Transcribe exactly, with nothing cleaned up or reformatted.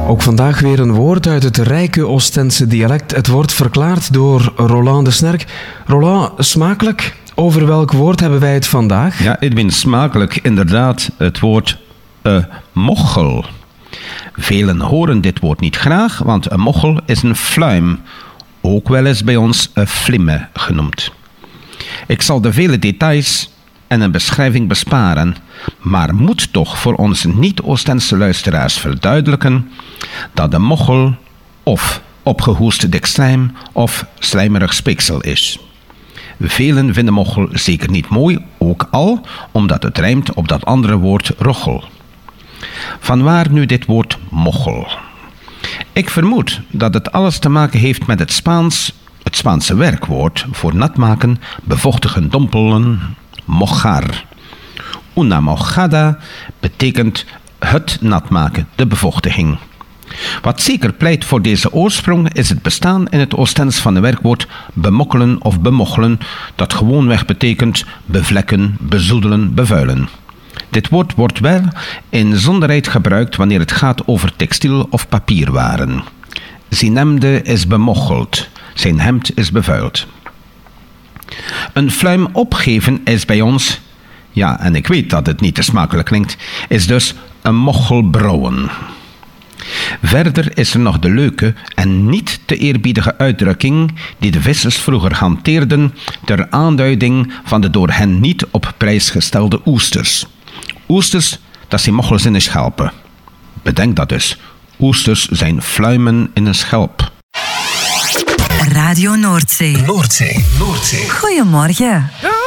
Ook vandaag weer een woord uit het rijke Oostense dialect. Het wordt verklaard door Roland de Snerk. Roland, smakelijk. Over welk woord hebben wij het vandaag? Ja, Edwin, smakelijk. Inderdaad, het woord uh, mochel. Velen horen dit woord niet graag, want een mochel is een fluim. Ook wel eens bij ons een flimme genoemd. Ik zal de vele details en een beschrijving besparen, maar moet toch voor onze niet-Oostense luisteraars verduidelijken dat de mochel of opgehoest dik slijm of slijmerig speeksel is. Velen vinden mochel zeker niet mooi, ook al omdat het rijmt op dat andere woord rochel. Vanwaar nu dit woord mochel? Ik vermoed dat het alles te maken heeft met het Spaans, het Spaanse werkwoord voor nat maken, bevochtigen, dompelen, mojar. Una mojada betekent het nat maken, de bevochtiging. Wat zeker pleit voor deze oorsprong is het bestaan in het Oostens van het werkwoord bemokkelen of bemochelen, dat gewoonweg betekent bevlekken, bezoedelen, bevuilen. Dit woord wordt wel in zonderheid gebruikt wanneer het gaat over textiel of papierwaren. Zijn hemde is bemocheld, zijn hemd is bevuild. Een fluim opgeven is bij ons, ja, en ik weet dat het niet te smakelijk klinkt, is dus een mochel brouwen. Verder is er nog de leuke en niet te eerbiedige uitdrukking die de vissers vroeger hanteerden ter aanduiding van de door hen niet op prijs gestelde oesters. Oesters, dat zijn mochels in een schelpen. Bedenk dat dus. Oesters zijn fluimen in een schelp. Radio Noordzee. Noordzee, Noordzee. Goedemorgen. Ja.